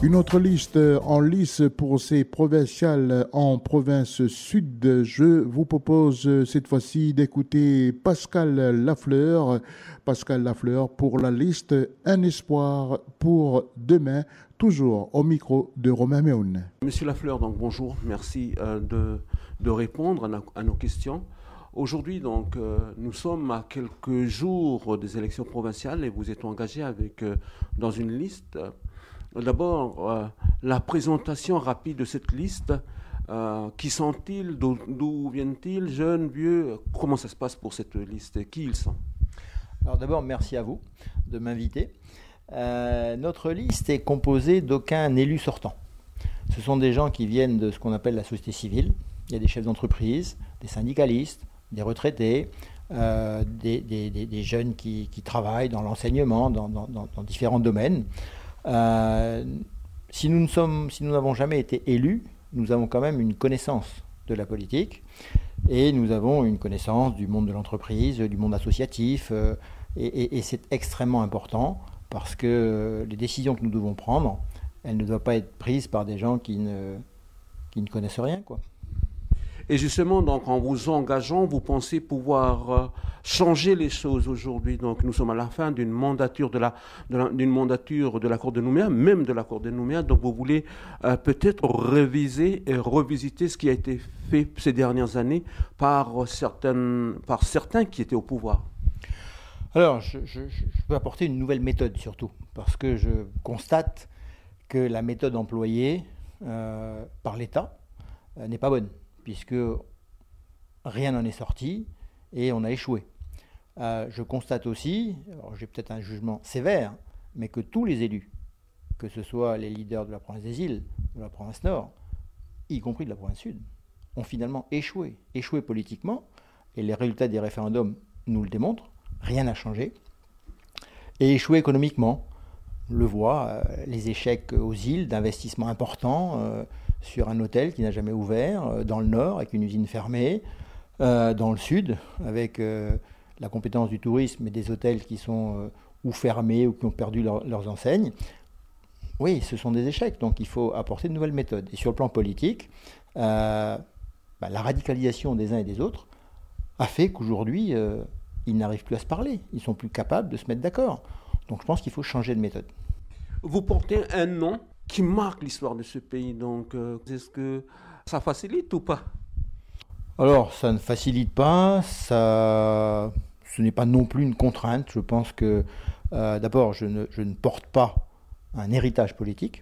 Une autre liste en lice pour ces provinciales en province sud. Je vous propose cette fois-ci d'écouter Pascal Lafleur. Pascal Lafleur pour la liste Un espoir pour demain, toujours au micro de Romain Méoun. Monsieur Lafleur, donc bonjour, merci de répondre à nos questions. Aujourd'hui, donc, nous sommes à quelques jours des élections provinciales et vous êtes engagé dans une liste. D'abord, la présentation rapide de cette liste. Qui sont-ils? D'où viennent-ils? Jeunes, vieux? Comment ça se passe pour cette liste? Qui ils sont? Alors d'abord, merci à vous de m'inviter. Notre liste est composée d'aucun élu sortant. Ce sont des gens qui viennent de ce qu'on appelle la société civile. Il y a des chefs d'entreprise, des syndicalistes, des retraités, des jeunes qui travaillent dans l'enseignement, dans différents domaines. Si nous n'avons jamais été élus, nous avons quand même une connaissance de la politique et nous avons une connaissance du monde de l'entreprise, du monde associatif et c'est extrêmement important parce que les décisions que nous devons prendre, elles ne doivent pas être prises par des gens qui ne connaissent rien, quoi. Et justement, donc, en vous engageant, vous pensez pouvoir changer les choses aujourd'hui. Donc, nous sommes à la fin d'une mandature de l'accord de Nouméa, même de l'accord de Nouméa. Donc, vous voulez peut-être réviser et revisiter ce qui a été fait ces dernières années par certains qui étaient au pouvoir. Alors, je peux apporter une nouvelle méthode surtout, parce que je constate que la méthode employée par l'État n'est pas bonne, puisque rien n'en est sorti et on a échoué. Je constate aussi, alors j'ai peut-être un jugement sévère, mais que tous les élus, que ce soit les leaders de la province des îles, de la province nord, y compris de la province sud, ont finalement échoué politiquement, et les résultats des référendums nous le démontrent, rien n'a changé, et échoué économiquement. On le voit, les échecs aux îles d'investissements importants, sur un hôtel qui n'a jamais ouvert, dans le nord avec une usine fermée, dans le sud avec la compétence du tourisme et des hôtels qui sont ou fermés ou qui ont perdu leurs enseignes. Oui, ce sont des échecs, donc il faut apporter de nouvelles méthodes. Et sur le plan politique, la radicalisation des uns et des autres a fait qu'aujourd'hui, ils n'arrivent plus à se parler, ils ne sont plus capables de se mettre d'accord. Donc je pense qu'il faut changer de méthode. Vous portez un nom qui marque l'histoire de ce pays. Donc, est-ce que ça facilite ou pas? Alors, ça ne facilite pas, ce n'est pas non plus une contrainte. Je pense que, d'abord, je ne porte pas un héritage politique.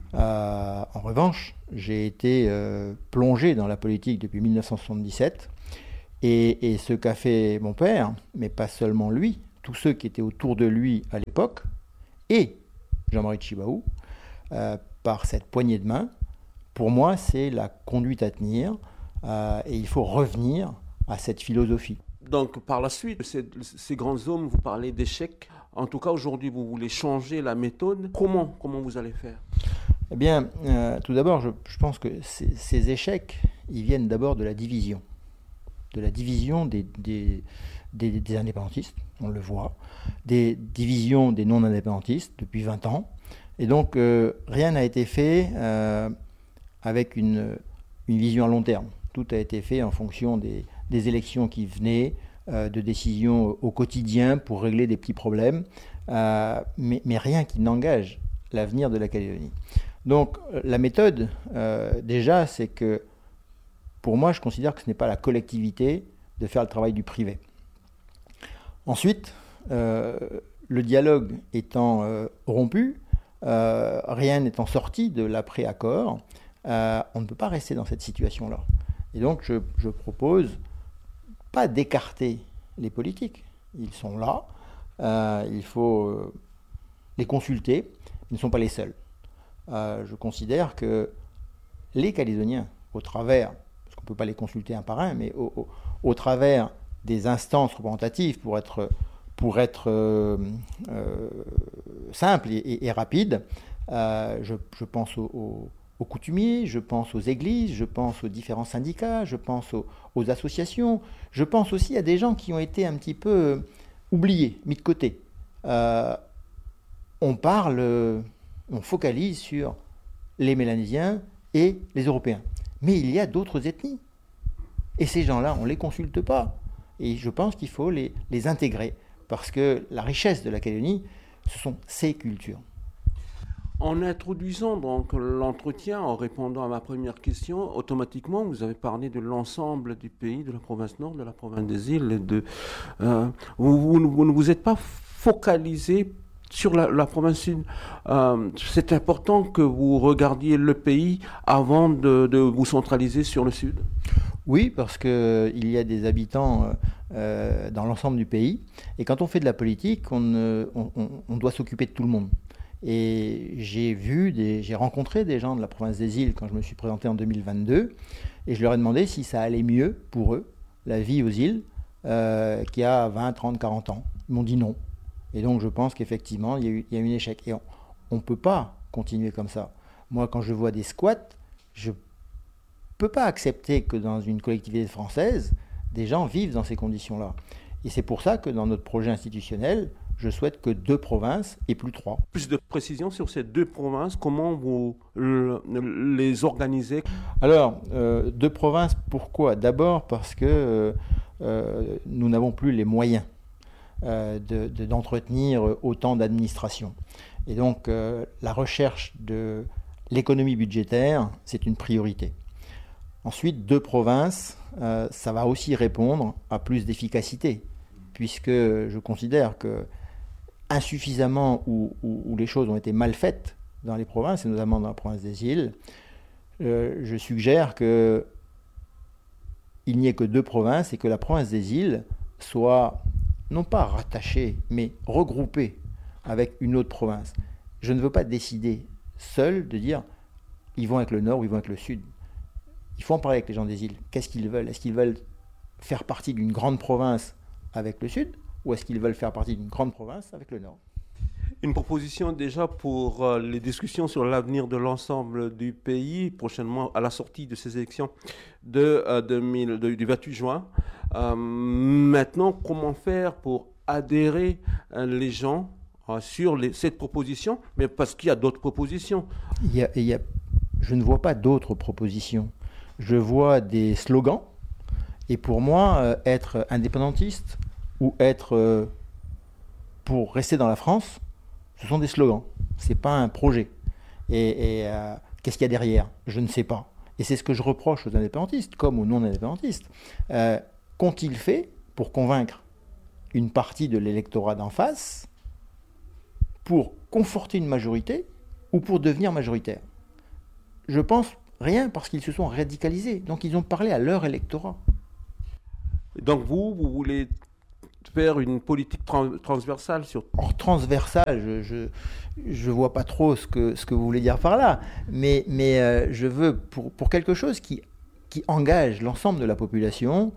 En revanche, j'ai été plongé dans la politique depuis 1977. Et ce qu'a fait mon père, mais pas seulement lui, tous ceux qui étaient autour de lui à l'époque, et Jean-Marie Tjibaou, par cette poignée de main, pour moi, c'est la conduite à tenir et il faut revenir à cette philosophie. Donc, par la suite, ces grands hommes, vous parlez d'échecs. En tout cas, aujourd'hui, vous voulez changer la méthode. Comment vous allez faire? Eh bien, tout d'abord, je pense que ces échecs, ils viennent d'abord de la division. De la division des indépendantistes, on le voit, des divisions des non-indépendantistes depuis 20 ans. Et donc, rien n'a été fait avec une vision à long terme. Tout a été fait en fonction des élections qui venaient, de décisions au quotidien pour régler des petits problèmes, mais rien qui n'engage l'avenir de la Calédonie. Donc, la méthode, déjà, c'est que, pour moi, je considère que ce n'est pas la collectivité de faire le travail du privé. Ensuite, le dialogue étant rompu, rien n'étant sorti de l'après-accord, on ne peut pas rester dans cette situation-là. Et donc, je propose pas d'écarter les politiques. Ils sont là, il faut les consulter, ils ne sont pas les seuls. Je considère que les Calédoniens, au travers, parce qu'on ne peut pas les consulter un par un, mais au travers des instances représentatives pour être simple et rapide, je pense aux coutumiers, je pense aux églises, je pense aux différents syndicats, je pense aux associations, je pense aussi à des gens qui ont été un petit peu oubliés, mis de côté. On focalise sur les Mélanésiens et les Européens. Mais il y a d'autres ethnies. Et ces gens-là, on ne les consulte pas. Et je pense qu'il faut les intégrer. Parce que la richesse de la Calédonie, ce sont ces cultures. En introduisant donc l'entretien, en répondant à ma première question, automatiquement vous avez parlé de l'ensemble du pays, de la province nord, de la province des îles. Vous ne vous êtes pas focalisé sur la province sud. C'est important que vous regardiez le pays avant de vous centraliser sur le sud. Oui, parce qu'il y a des habitants dans l'ensemble du pays. Et quand on fait de la politique, on doit s'occuper de tout le monde. Et j'ai rencontré des gens de la province des îles quand je me suis présenté en 2022. Et je leur ai demandé si ça allait mieux pour eux, la vie aux îles, qui a 20, 30, 40 ans. Ils m'ont dit non. Et donc je pense qu'effectivement, il y a eu un échec. Et on ne peut pas continuer comme ça. Moi, quand je vois des squats, je ne peux pas accepter que dans une collectivité française, des gens vivent dans ces conditions-là. Et c'est pour ça que dans notre projet institutionnel, je souhaite que 2 provinces et plus 3. Plus de précision sur ces 2 provinces, comment vous les organisez? Alors, 2 provinces, pourquoi? D'abord parce que nous n'avons plus les moyens d'entretenir autant d'administration. Et donc, la recherche de l'économie budgétaire, c'est une priorité. Ensuite, 2 provinces, ça va aussi répondre à plus d'efficacité, puisque je considère que insuffisamment ou les choses ont été mal faites dans les provinces, et notamment dans la province des îles, je suggère qu'il n'y ait que 2 provinces et que la province des îles soit non pas rattachée, mais regroupée avec une autre province. Je ne veux pas décider seul de dire ils vont avec le nord ou ils vont avec le sud. Il faut en parler avec les gens des îles. Qu'est-ce qu'ils veulent? Est-ce qu'ils veulent faire partie d'une grande province avec le sud, ou est-ce qu'ils veulent faire partie d'une grande province avec le nord? Une proposition déjà pour les discussions sur l'avenir de l'ensemble du pays, prochainement à la sortie de ces élections du 28 juin. Maintenant, comment faire pour adhérer les gens sur cette proposition? Mais parce qu'il y a d'autres propositions. Je ne vois pas d'autres propositions. Je vois des slogans. Et pour moi, être indépendantiste ou être pour rester dans la France, ce sont des slogans. Ce n'est pas un projet. Et qu'est-ce qu'il y a derrière? Je ne sais pas. Et c'est ce que je reproche aux indépendantistes, comme aux non-indépendantistes. Qu'ont-ils fait pour convaincre une partie de l'électorat d'en face pour conforter une majorité ou pour devenir majoritaire? Je pense rien, parce qu'ils se sont radicalisés. Donc ils ont parlé à leur électorat. Donc vous voulez faire une politique transversale sur... Or, transversale, je vois pas trop ce que vous voulez dire par là, mais je veux, pour quelque chose qui engage l'ensemble de la population,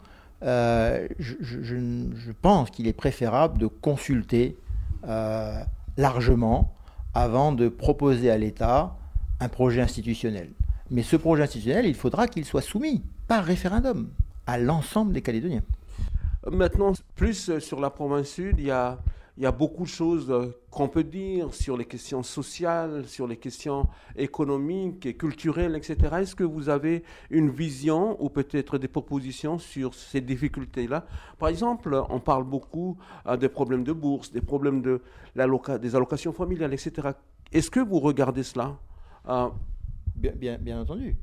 je pense qu'il est préférable de consulter largement avant de proposer à l'État un projet institutionnel. Mais ce projet institutionnel, il faudra qu'il soit soumis par référendum à l'ensemble des Calédoniens. Maintenant, plus sur la province sud, il y a beaucoup de choses qu'on peut dire sur les questions sociales, sur les questions économiques et culturelles, etc. Est-ce que vous avez une vision ou peut-être des propositions sur ces difficultés-là? Par exemple, on parle beaucoup des problèmes de bourse, des problèmes des allocations familiales, etc. Est-ce que vous regardez cela? Bien entendu.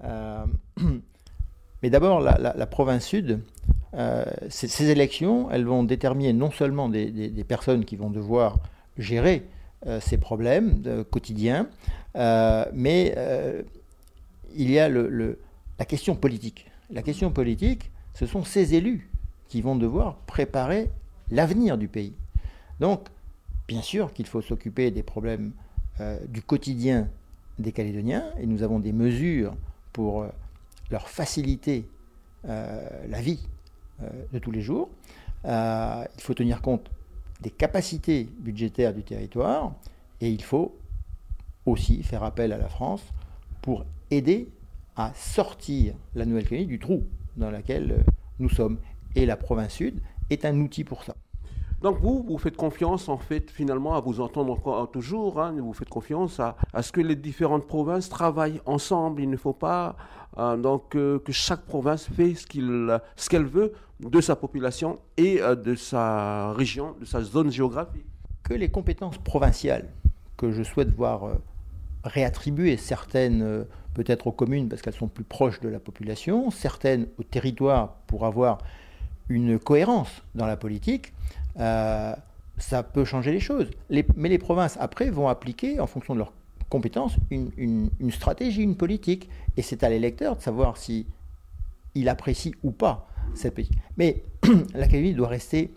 Mais d'abord, la province sud, ces élections, elles vont déterminer non seulement des personnes qui vont devoir gérer ces problèmes quotidiens, mais il y a la question politique. La question politique, ce sont ces élus qui vont devoir préparer l'avenir du pays. Donc, bien sûr qu'il faut s'occuper des problèmes du quotidien des Calédoniens, et nous avons des mesures pour leur faciliter la vie de tous les jours. Il faut tenir compte des capacités budgétaires du territoire, et il faut aussi faire appel à la France pour aider à sortir la Nouvelle-Calédonie du trou dans lequel nous sommes. Et la province sud est un outil pour ça. Donc vous faites confiance en fait finalement à vous entendre encore, toujours, hein, vous faites confiance à ce que les différentes provinces travaillent ensemble. Il ne faut pas que chaque province fait ce qu'elle veut de sa population et de sa région, de sa zone géographique. Que les compétences provinciales que je souhaite voir réattribuer, certaines peut-être aux communes parce qu'elles sont plus proches de la population, certaines au territoire pour avoir une cohérence dans la politique, ça peut changer les choses. Mais les provinces, après, vont appliquer, en fonction de leurs compétences, une stratégie, une politique. Et c'est à l'électeur de savoir si il apprécie ou pas cette politique. Mais l'Académie doit rester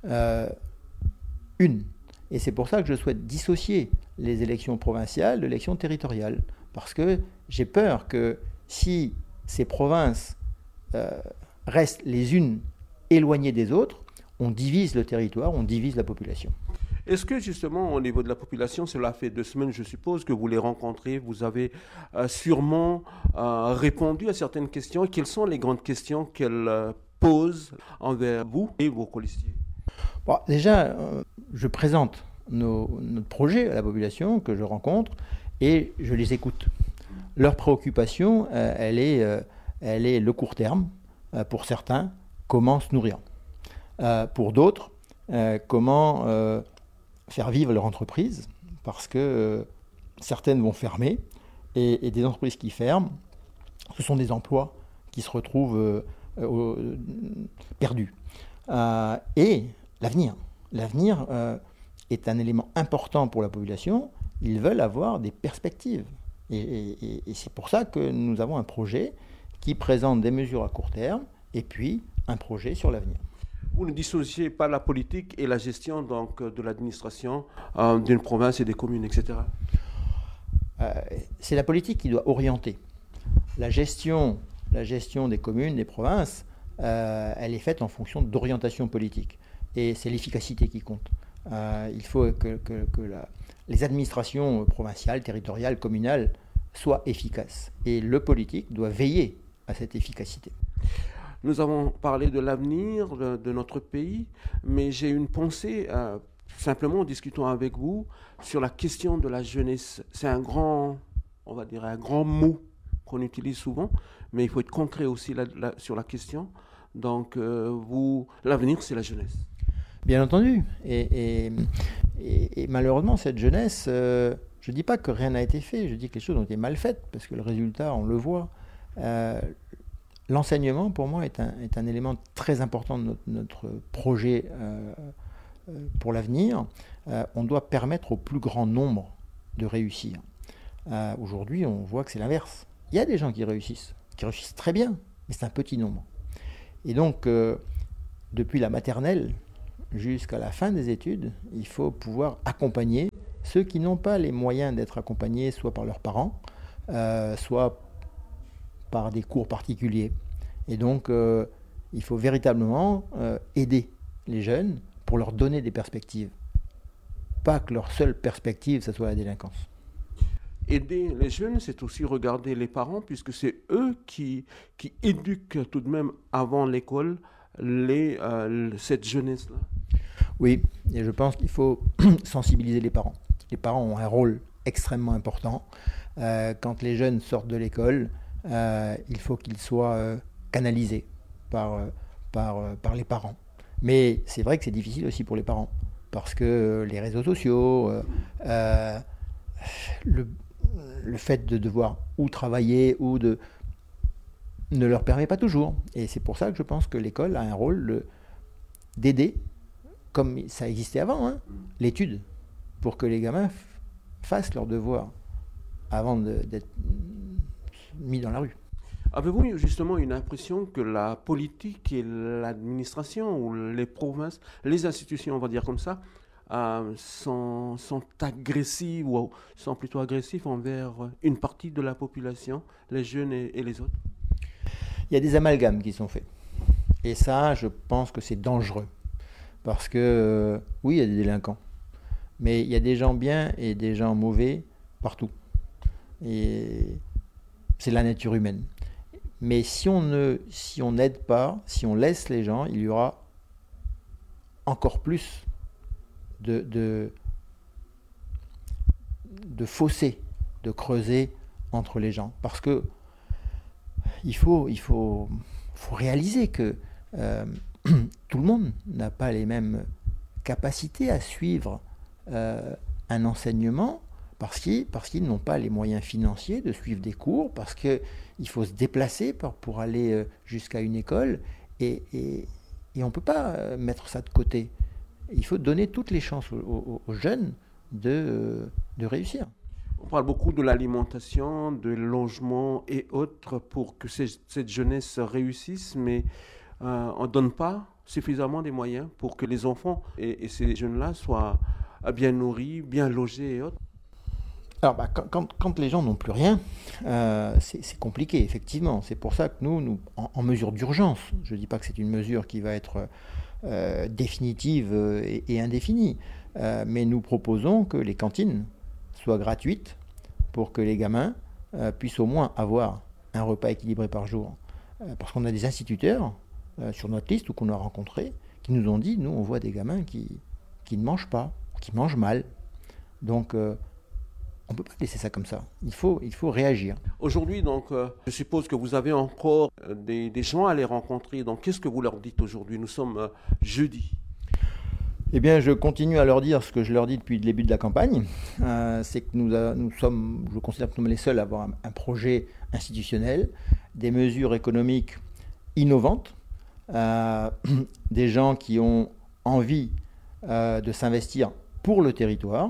une. Et c'est pour ça que je souhaite dissocier les élections provinciales de l'élection territoriale. Parce que j'ai peur que si ces provinces restent les unes éloignées des autres, on divise le territoire, on divise la population. Est-ce que justement au niveau de la population, cela fait 2 semaines je suppose que vous les rencontrez, vous avez sûrement répondu à certaines questions. Quelles sont les grandes questions qu'elles posent envers vous et vos colistiers? Bon, déjà, je présente notre projet à la population que je rencontre et je les écoute. Leur préoccupation, elle est le court terme, pour certains, comment se nourrir. Pour d'autres, comment faire vivre leur entreprise, parce que certaines vont fermer, et des entreprises qui ferment, ce sont des emplois qui se retrouvent perdus. Et l'avenir. L'avenir est un élément important pour la population. Ils veulent avoir des perspectives. Et c'est pour ça que nous avons un projet qui présente des mesures à court terme et puis un projet sur l'avenir. Vous ne dissociez pas la politique et la gestion donc, de l'administration d'une province et des communes, etc. C'est la politique qui doit orienter. La gestion des communes, des provinces, elle est faite en fonction d'orientation politique. Et c'est l'efficacité qui compte. Il faut que les administrations provinciales, territoriales, communales soient efficaces. Et le politique doit veiller à cette efficacité. Nous avons parlé de l'avenir de notre pays, mais j'ai une pensée, simplement en discutant avec vous, sur la question de la jeunesse. C'est un grand mot qu'on utilise souvent, mais il faut être concret aussi sur la question. Donc, l'avenir, c'est la jeunesse. Bien entendu. Et malheureusement, cette jeunesse, je ne dis pas que rien n'a été fait, je dis que les choses ont été mal faites, parce que le résultat, on le voit. L'enseignement, pour moi, est un élément très important de notre projet pour l'avenir. On doit permettre au plus grand nombre de réussir. Aujourd'hui, on voit que c'est l'inverse. Il y a des gens qui réussissent très bien, mais c'est un petit nombre. Et donc, depuis la maternelle jusqu'à la fin des études, il faut pouvoir accompagner ceux qui n'ont pas les moyens d'être accompagnés, soit par leurs parents, soit par des cours particuliers. Et donc, il faut véritablement aider les jeunes pour leur donner des perspectives. Pas que leur seule perspective, ce soit la délinquance. Aider les jeunes, c'est aussi regarder les parents, puisque c'est eux qui éduquent tout de même avant l'école cette jeunesse-là. Oui, et je pense qu'il faut sensibiliser les parents. Les parents ont un rôle extrêmement important. Quand les jeunes sortent de l'école, il faut qu'ils soient canalisés par les parents. Mais c'est vrai que c'est difficile aussi pour les parents, parce que les réseaux sociaux, le fait de devoir ou travailler ou ne leur permet pas toujours. Et c'est pour ça que je pense que l'école a un rôle d'aider, comme ça existait avant, l'étude, pour que les gamins fassent leurs devoirs avant d'être mis dans la rue. Avez-vous justement une impression que la politique et l'administration, ou les provinces, les institutions, on va dire comme ça, sont agressives ou sont plutôt agressifs envers une partie de la population, les jeunes et les autres? Il y a des amalgames qui sont faits. Et ça, je pense que c'est dangereux. Parce que, oui, il y a des délinquants. Mais il y a des gens bien et des gens mauvais partout. Et c'est la nature humaine. Mais si on n'aide pas, si on laisse les gens, il y aura encore plus de fossés, de creuser entre les gens. Parce que il faut réaliser que tout le monde n'a pas les mêmes capacités à suivre un enseignement parce qu'ils n'ont pas les moyens financiers de suivre des cours, parce qu'il faut se déplacer pour aller jusqu'à une école et on ne peut pas mettre ça de côté. Il faut donner toutes les chances aux jeunes de réussir. On parle beaucoup de l'alimentation, de logement et autres pour que cette jeunesse réussisse, mais on ne donne pas suffisamment des moyens pour que les enfants et ces jeunes-là soient bien nourris, bien logés et autres. Alors, quand les gens n'ont plus rien, c'est compliqué, effectivement. C'est pour ça que nous en mesure d'urgence, je ne dis pas que c'est une mesure qui va être définitive et indéfinie, mais nous proposons que les cantines soient gratuites pour que les gamins puissent au moins avoir un repas équilibré par jour. Parce qu'on a des instituteurs sur notre liste ou qu'on a rencontrés qui nous ont dit, nous on voit des gamins qui ne mangent pas, qui mangent mal. Donc on ne peut pas laisser ça comme ça. Il faut réagir. Aujourd'hui, donc, je suppose que vous avez encore des gens à les rencontrer. Donc, qu'est-ce que vous leur dites aujourd'hui? Nous sommes jeudi. Eh bien, je continue à leur dire ce que je leur dis depuis le début de la campagne. C'est que nous sommes, je considère que nous sommes les seuls à avoir un projet institutionnel, des mesures économiques innovantes, des gens qui ont envie de s'investir pour le territoire.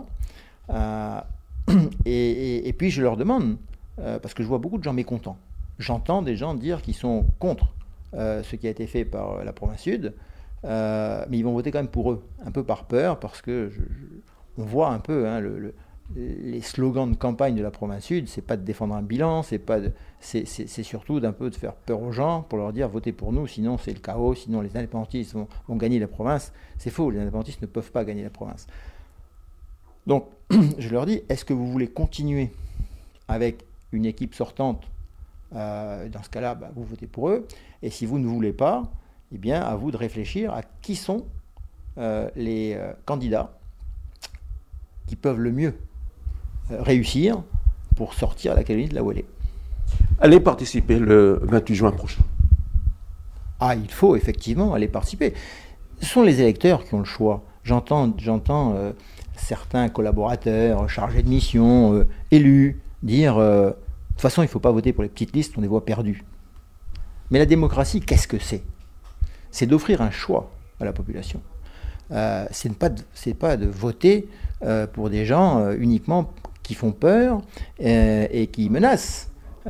Et puis je leur demande, parce que je vois beaucoup de gens mécontents, j'entends des gens dire qu'ils sont contre ce qui a été fait par la province sud, mais ils vont voter quand même pour eux, un peu par peur, parce que on voit un peu les slogans de campagne de la province sud, c'est pas de défendre un bilan, c'est surtout d'un peu de faire peur aux gens pour leur dire votez pour nous, sinon c'est le chaos, sinon les indépendantistes vont gagner la province. C'est faux, les indépendantistes ne peuvent pas gagner la province. Donc, je leur dis, est-ce que vous voulez continuer avec une équipe sortante? Dans ce cas-là, vous votez pour eux. Et si vous ne voulez pas, eh bien, à vous de réfléchir à qui sont les candidats qui peuvent le mieux réussir pour sortir la Calédonie de là où elle est. Allez participer le 28 juin prochain. Ah, il faut effectivement aller participer. Ce sont les électeurs qui ont le choix. J'entends certains collaborateurs, chargés de mission, élus, dire de toute façon, il ne faut pas voter pour les petites listes, on les voit perdus. Mais la démocratie, qu'est-ce que c'est? C'est d'offrir un choix à la population. C'est pas de voter pour des gens uniquement qui font peur et qui menacent.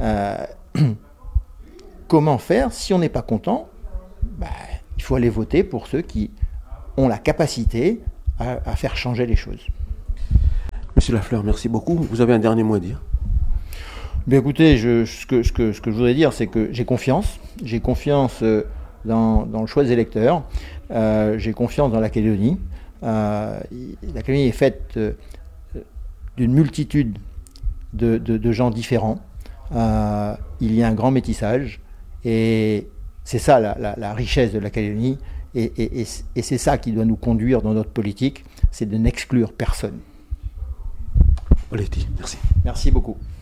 Comment faire si on n'est pas content? Il faut aller voter pour ceux qui ont la capacité à faire changer les choses. Monsieur Lafleur, merci beaucoup. Vous avez un dernier mot à dire? Bien écoutez, ce que je voudrais dire, c'est que j'ai confiance. J'ai confiance dans le choix des électeurs. J'ai confiance dans la Calédonie. La Calédonie est faite d'une multitude de gens différents. Il y a un grand métissage. Et c'est ça la richesse de la Calédonie. Et c'est ça qui doit nous conduire dans notre politique, c'est de n'exclure personne. Oletti, merci. Merci beaucoup.